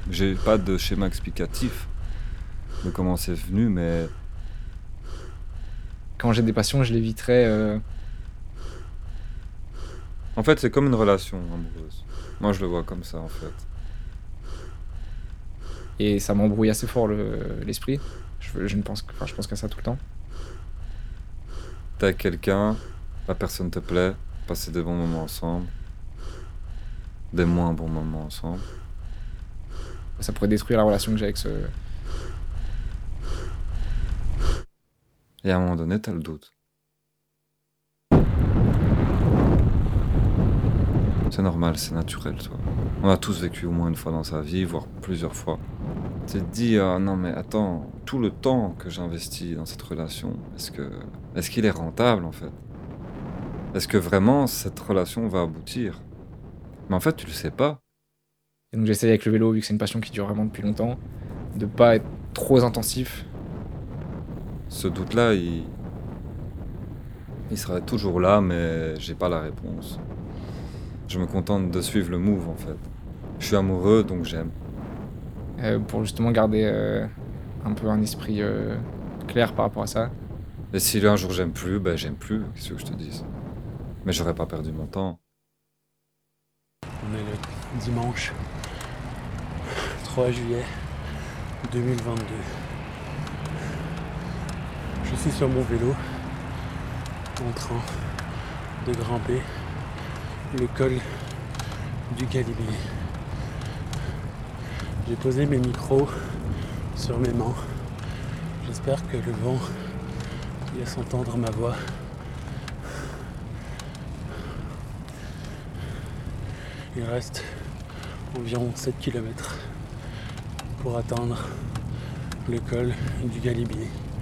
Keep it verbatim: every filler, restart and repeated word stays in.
J'ai pas de schéma explicatif de comment c'est venu, mais Quand j'ai des passions, je l'éviterais. Euh... en fait, c'est comme une relation amoureuse. Moi, je le vois comme ça, en fait. Et ça m'embrouille assez fort le, l'esprit. Je, je ne pense, que- enfin, je pense qu'à ça tout le temps. T'es avec quelqu'un, la personne te plaît, passer des bons moments ensemble, des moins bons moments ensemble. Ça pourrait détruire la relation que j'ai avec ce. Et à un moment donné, t'as le doute. C'est normal, c'est naturel, toi. On a tous vécu au moins une fois dans sa vie, voire plusieurs fois. Tu te dis, ah non mais attends, tout le temps que j'investis dans cette relation, est-ce que, est-ce qu'il est rentable en fait? Est-ce que vraiment cette relation va aboutir? Mais en fait, tu le sais pas. Et donc j'essaye avec le vélo, vu que c'est une passion qui dure vraiment depuis longtemps, de pas être trop intensif. Ce doute-là, il, il sera toujours là, mais j'ai pas la réponse. Je me contente de suivre le move en fait. Je suis amoureux, donc j'aime. Euh, pour justement garder euh, un peu un esprit euh, clair par rapport à ça. Et si un jour j'aime plus, ben j'aime plus, qu'est-ce que je te dise? Mais j'aurais pas perdu mon temps. On est le dimanche trois juillet deux mille vingt-deux. Je suis sur mon vélo en train de grimper le col du Galibier. J'ai posé mes micros sur mes mains. J'espère que le vent laisse entendre ma voix. Il reste environ sept kilomètres pour atteindre le col du Galibier.